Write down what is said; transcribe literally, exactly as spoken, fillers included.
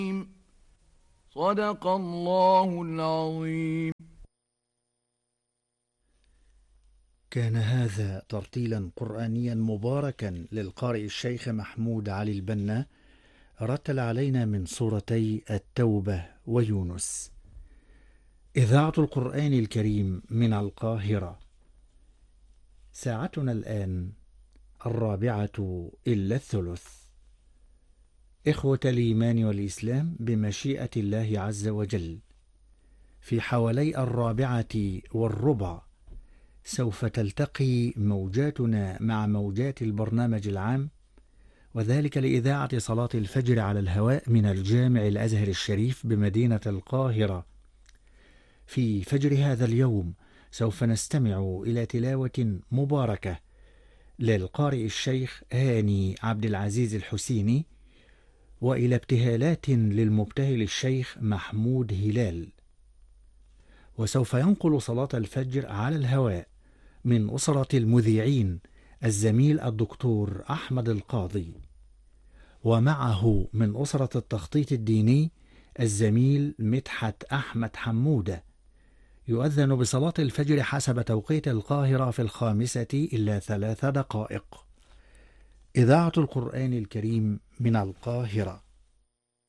صدق الله العظيم. كان هذا ترتيلا قرآنيا مباركا للقارئ الشيخ محمود علي البنا، رتل علينا من سورتي التوبة ويونس. إذاعة القرآن الكريم من القاهرة. ساعتنا الآن الرابعة إلا الثلث. إخوة الإيمان والإسلام، بمشيئة الله عز وجل في حوالي الرابعة والربع سوف تلتقي موجاتنا مع موجات البرنامج العام، وذلك لإذاعة صلاة الفجر على الهواء من الجامع الأزهر الشريف بمدينة القاهرة. في فجر هذا اليوم سوف نستمع إلى تلاوة مباركة للقارئ الشيخ هاني عبد العزيز الحسيني، وإلى ابتهالات للمبتهل الشيخ محمود هلال. وسوف ينقل صلاة الفجر على الهواء من أسرة المذيعين الزميل الدكتور أحمد القاضي، ومعه من أسرة التخطيط الديني الزميل مدحت أحمد حمودة. يؤذن بصلاة الفجر حسب توقيت القاهرة في الخامسة إلا ثلاث دقائق. إذاعة القرآن الكريم من القاهرة.